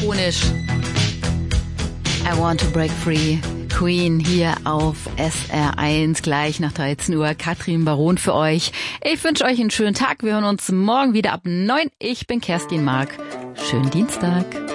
ikonisch. I want to break free. Queen hier auf SR1 gleich nach 13 Uhr. Katrin Baron für euch. Ich wünsche euch einen schönen Tag. Wir hören uns morgen wieder ab 9. Ich bin Kerstin Mark. Schönen Dienstag.